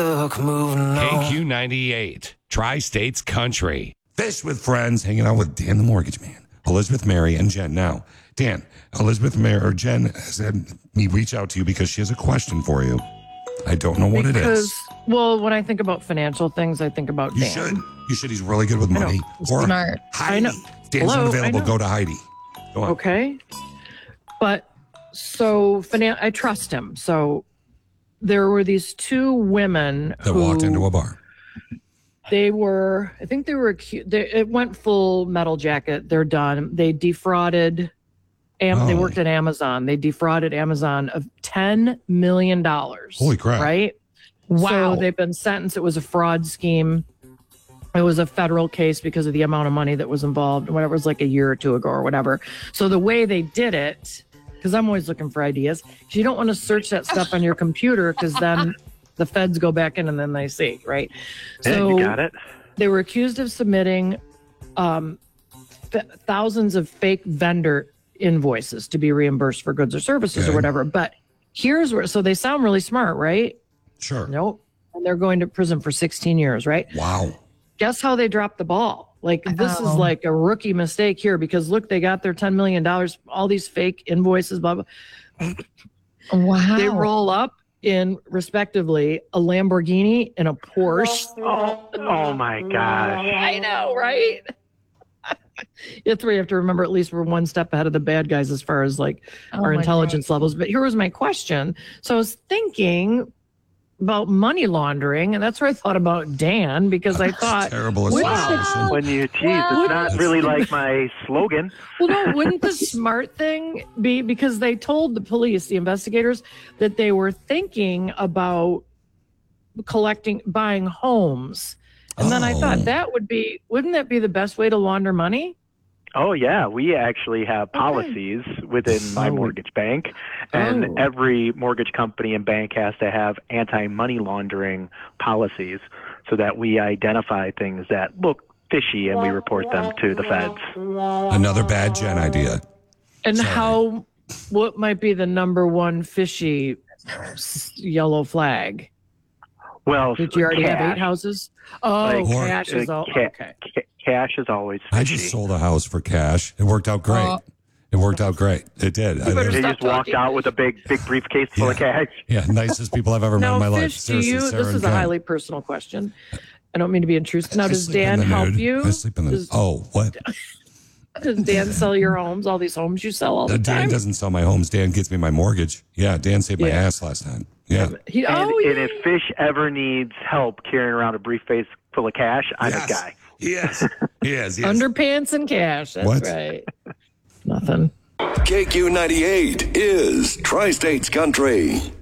KQ98, Tri-States Country. Fish with friends, hanging out with Dan the Mortgage Man, Elizabeth, Mary, and Jen. Now, Dan, Elizabeth, Mary, or Jen has had me reach out to you because she has a question for you. I don't know what it is. Well, when I think about financial things, I think about Dan. You should. He's really good with money. Or smart. Heidi. I know. Dan's unavailable. Go to Heidi. Go on. Okay. But so I trust him. So there were these two women that walked into a bar. I think they were accused. It went full metal jacket. They're done. They defrauded. They worked at Amazon. They defrauded Amazon of $10 million. Holy crap. Right? Wow. So they've been sentenced. It was a fraud scheme. It was a federal case because of the amount of money that was involved. Whatever, it was like a year or two ago or whatever. So the way they did it, because I'm always looking for ideas, because you don't want to search that stuff on your computer because then the feds go back in and then they see, right? So you got it. They were accused of submitting thousands of fake vendor invoices to be reimbursed for goods or services or whatever. But here's where, so they sound really smart, right? Sure. Nope. And they're going to prison for 16 years, right? Wow. Guess how they dropped the ball? Like, this is like a rookie mistake here because look, they got their $10 million, all these fake invoices, blah, blah. Wow. They roll up in, respectively, a Lamborghini and a Porsche. Oh my gosh. I know, right? It's where you have to remember at least we're one step ahead of the bad guys as far as like our intelligence levels. But here was my question. So I was thinking about money laundering, and that's where I thought about Dan because I thought terrible association. When you tease, it's not really like my slogan. Well, no, wouldn't the smart thing be because they told the police, the investigators, that they were thinking about buying homes. And then I thought wouldn't that be the best way to launder money? Oh, yeah. We actually have policies within my mortgage bank, and every mortgage company and bank has to have anti-money laundering policies so that we identify things that look fishy and we report them to the feds. Another bad Jen idea. And what might be the number one fishy yellow flag? Well, did you already have 8 houses? Oh, cash is cash is always fishy. I just sold a house for cash. It worked out great. It did. They just walked out with a big briefcase full of cash. Yeah, nicest people I've ever met in my life. Seriously, this is a highly personal question. I don't mean to be intrusive. Now, does Dan help you? I sleep in the what? Does Dan sell your homes? All these homes you sell all the time? Dan doesn't sell my homes. Dan gets me my mortgage. Yeah, Dan saved my ass last time. Yeah. And if Fish ever needs help carrying around a briefcase full of cash, I'm his guy. Yes. Yes. Underpants and cash. That's right. Nothing. KQ98 is Tri-States Country.